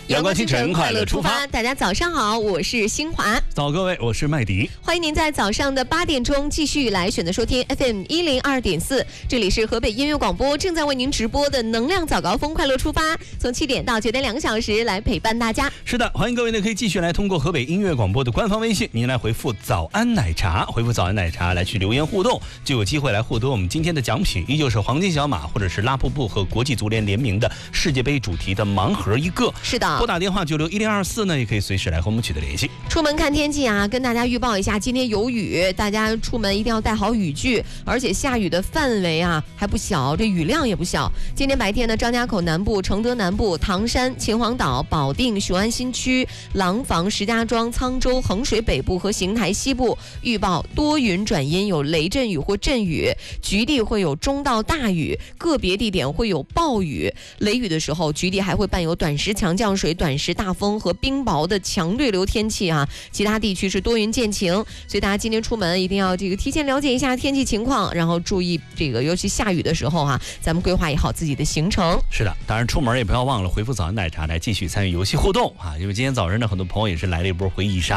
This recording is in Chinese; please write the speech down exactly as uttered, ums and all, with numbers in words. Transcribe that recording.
阳光清晨，快乐出发。 大家早上好，我是新华。 早各位，我是麦迪。 欢迎您在早上的八点钟继续来选择收听 F M 一零二点四，这里是河北音乐广播正在为您直播的能量早高峰快乐出发，从七点到九点两个小时来陪伴大家。 是的，欢迎各位呢可以继续来通过河北音乐广播的官方微信，您来回复早安奶茶，回复早安奶茶来去留言互动，就有机会来获得我们今天的奖品，依旧是黄金小马或者是拉瀑布和国际足联联名的世界杯主题的盲盒一个。 是的， 拨打电话九六一零二四呢，也可以随时来和我们取得联系。 出门看天气啊，跟大家预报一下，今天有雨，大家出门一定要带好雨具，而且下雨的范围啊还不小，这雨量也不小。今天白天呢，张家口南部、承德南部、唐山、秦皇岛、保定、雄安新区、廊坊、石家庄、沧州、衡水北部和邢台西部预报多云转阴，有雷阵雨或阵雨，局地会有中到大雨，个别地点会有暴雨。雷雨的时候，局地还会伴有短时强降水、短时大风和冰雹的强对流天气啊。其他地区是多云见晴，所以大家今天出门一定要这个提前了解一下天气情况，然后注意这个，尤其下雨的时候啊，咱们规划好自己的行程。 是的，当然出门也不要忘了回复早安奶茶来继续参与游戏互动啊，因为今天早上呢，很多朋友也是来了一波回忆杀。